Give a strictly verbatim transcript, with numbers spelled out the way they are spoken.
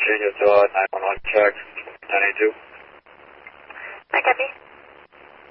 Continue to uh, nine one one check, nine eight two. I copy.